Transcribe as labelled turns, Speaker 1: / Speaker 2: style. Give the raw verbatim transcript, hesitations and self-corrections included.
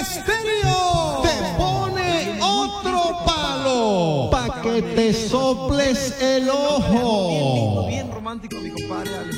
Speaker 1: Estéreo te pone otro palo pa' que te soples el ojo.
Speaker 2: Bien romántico, mi compadre.